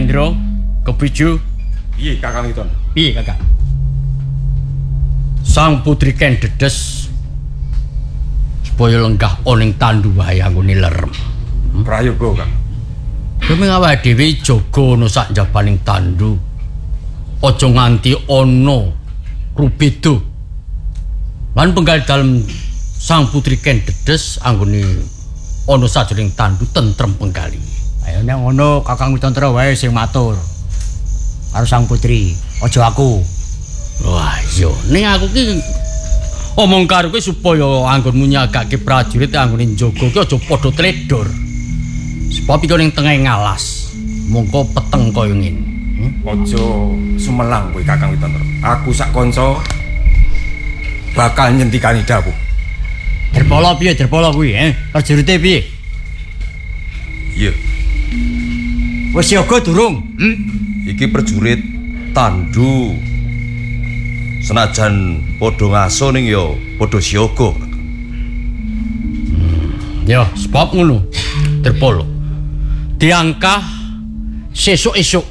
Mahendra, kepiye? Piye Kakang Witon? Piye, Kakang? Sang putri ken dedes supaya lenggah oning tandu wae anggone lerem. Prayoga, Kang. Demi awake dhewe jaga ana sak njabaning tandu. Aja nganti ana rubeda. Lan penggal dalem sang putri ken dedes anggone ana sajroning tandu tentrem penggali. Ayo nek ngono Kakang Witontra wae sing matur. Karo sang putri, aja aku. Wah, iya, ning aku ki omong karo kowe supaya anggonmu nyagake prajurit anggone njaga ki aja padha tledor. Sebab iki ning tengah ngalas. Mongko peteng kaya ngene. Aja sumelang kowe Kakang Witontra. Aku sak kanca bakal nyentikani dawuh. Derpala kuwi, Prajurite piye? Iya. Wis siaga durung? Iki prajurit tandu. Senajan padha ngaso ning ya padha siaga. Ya, sebab ngono. Derpala. Diangkah sesuk-esuk.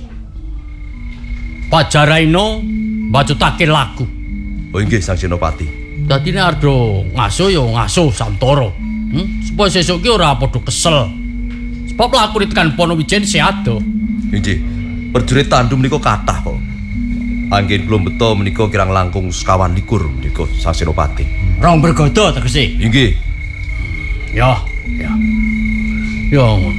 Pajaraina mbacutake lagu. Oh nggih Sang Senopati. Dadi nek arep ngaso ya ngaso santara. Supaya sesuk ki ora padha kesel. Sebab laku tekan Ponowijen seado. Nggih. Prajurit tandu menika kathah kok. Anggen kula beto menika kirang langkung sekawan likur menika Sang Senopati. Rong bergodo tegese. Nggih. Ya. Ya ngono.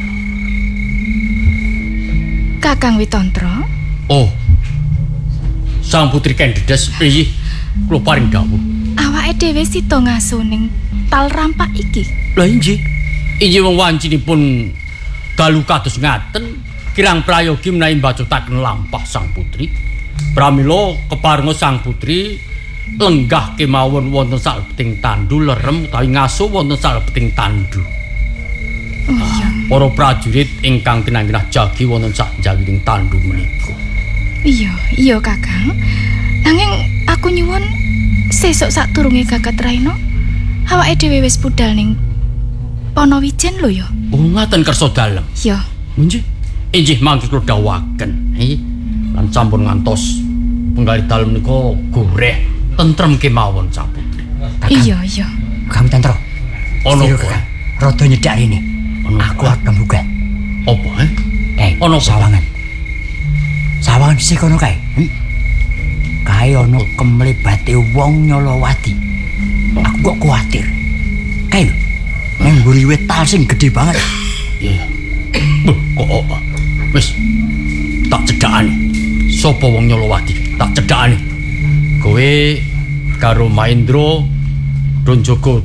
Kakang Witontra? Oh. Sang putri ken dedes piye? Kula paring dawuh. Awake dhewe sida ngaso ning tal rampak iki. Lah inggih. Inggih wong wancinipun dalu kados ngaten kirang prayogi menawi mbacutaken lampah sang putri. Pramila keparenga sang putri lenggah kemawon wonten salebeting tandu lerem utawi ngaso wonten salebeting tandu. Oh iya. Para prajurit ingkang kinanginah jagi wonten sak jawining tandu menika. Iya Kakang. Nanging aku nyuwun sesuk saturunge gagat raina awake dhewe wis budal ning Ponowijen lho ya. Oh ngaten kersa dalem. Iya. Nggih. Inggih mangke kula dawuhaken. Lan sampun ngantos penggali dalem menika goreh tentrem kemawon sang putri. Iya. Kakang Witontra. Ono Kakang. Rada nyedak rene. Aku arep mbuka. Apa Ono sawangan. Sawangan sik kono kae. Kae ono kemlebate wong Nyolowati. Aku kok kuwatir. Kae lho. Nang mburi wit tal sing gedhe banget. Iya. Kok wis tak cedhakane. Sapa wong Nyolowati? Tak cedhakane. Kowe karo Mahendra don jaga